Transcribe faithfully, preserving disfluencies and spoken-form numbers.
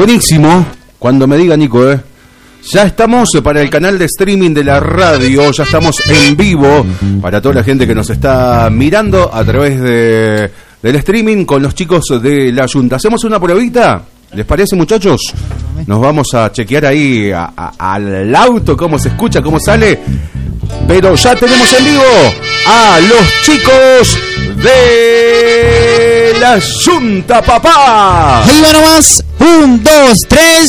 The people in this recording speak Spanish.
Buenísimo, cuando me diga Nico, ¿eh? Ya estamos para el canal de streaming de la radio, ya estamos en vivo para toda la gente que nos está mirando a través de, del streaming con los chicos de la Junta. ¿Hacemos una pruebita? ¿Les parece, muchachos? Nos vamos a chequear ahí a, a, al auto cómo se escucha, cómo sale. Pero ya tenemos en vivo a los chicos de la Junta, papá. Ahí va nomás. Un, dos, tres.